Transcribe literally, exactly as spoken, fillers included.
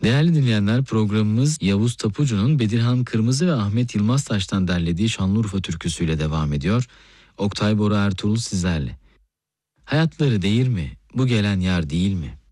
Değerli dinleyenler, programımız Yavuz Tapucu'nun Bedirhan Kırmızı ve Ahmet Yılmaztaş'tan derlediği Şanlıurfa türküsüyle devam ediyor. Oktay Bora Ertuğrul sizlerle. Hayatları değir mi? Bu gelen yar değil mi?